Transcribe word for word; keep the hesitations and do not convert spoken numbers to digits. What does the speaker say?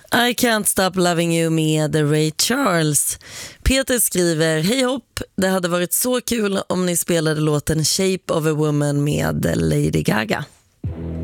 I Can't Stop Loving You med Ray Charles. Peter skriver: hej hopp, det hade varit så kul om ni spelade låten Shape of a Woman med Lady Gaga.